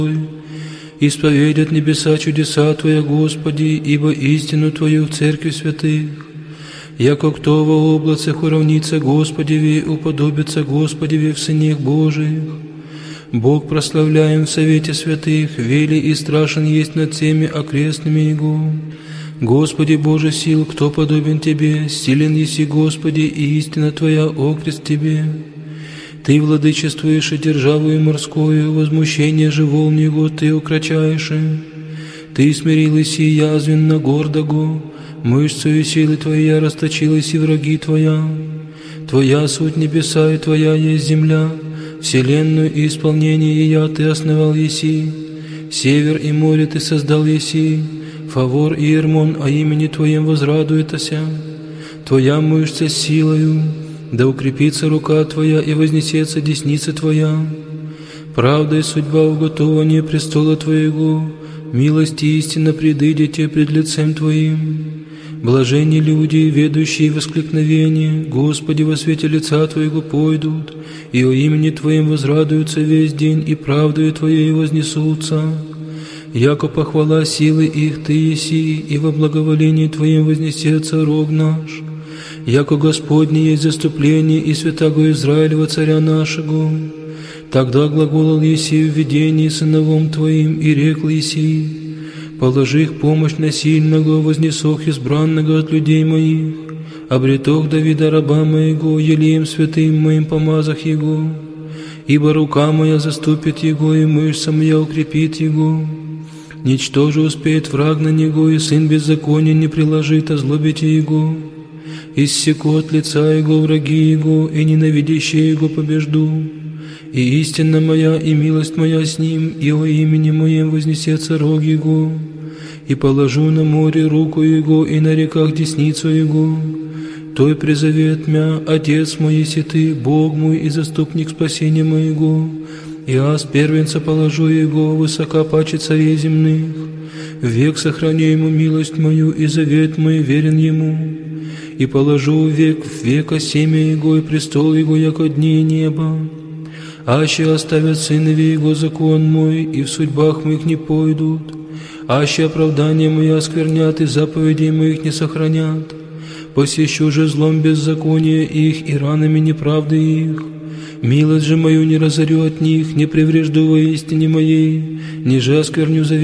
Исповедят небеса чудеса Твоя, Господи, ибо истину Твою в церкви святых. Яко кто во облацах уравнится Господеви, уподобится Господеви в сынах Божиих. Бог прославляем в совете святых, вели и страшен есть над всеми окрестными Его. Господи Боже сил, кто подобен Тебе, силен еси, Господи, и истина Твоя окрест Тебе. Ты владычествуешь и державу морскую, возмущение же волн Его Ты укрочаешь. Ты смирил еси язвенно гордого, мышцею силы Твоя расточилась и враги Твоя. Твоя суть небеса и Твоя есть земля, вселенную и исполнение ее Ты основал еси. Север и море Ты создал еси, Фавор и Ермон о имени Твоем возрадуетася. Твоя мышца с силою, да укрепится рука Твоя и вознесется десница Твоя. Правда и судьба уготования престола Твоего, милость и истина предыдете пред лицем Твоим. Блаженни люди, ведущие воскликновение, Господи, во свете лица Твоего пойдут, и о имени Твоем возрадуются весь день, и правдою Твоей вознесутся. Яко похвала силы их Ты еси, и во благоволении Твоем вознесется рог наш. Яко Господне есть заступление и святаго Израилева царя нашего. Тогда глаголал еси в видении сыновом Твоим, и рекл еси: положи их помощь на сильного, вознесох избранного от людей моих, обретох Давида раба моего, елеем святым моим помазах его. Ибо рука моя заступит его, и мышца моя укрепит его. Ничто же успеет враг на него, и сын беззакония не приложит озлобите его. Иссеку от лица его враги его, и ненавидящие его побежду. И истина моя, и милость моя с ним, и о имени моем вознесется рог его. И положу на море руку его, и на реках десницу его. Той призовет мя, Отец мой еси Ты, Бог мой и заступник спасения моего. И аз первенца положу его, высока паче царей земных. Век сохраню ему милость мою, и завет мой верен ему. И положу век в века семя его, и престол его, яко дни неба. Аще оставят сынове его закон мой, и в судьбах моих не пойдут. Аще оправдания мои осквернят, и заповедей моих не сохранят. Посещу же злом беззакония их, и ранами неправды их. Милость же мою не разорю от них, не преврежду во истине моей, ниже оскверню завет